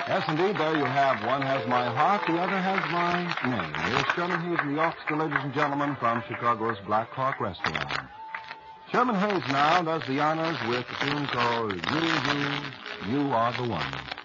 Yes, indeed, there you have one has my heart, the other has my name. Here's Sherman Hayes in the orchestra, ladies and gentlemen, from Chicago's Black Hawk Restaurant. Sherman Hayes now does the honors with the tune called You Are the One.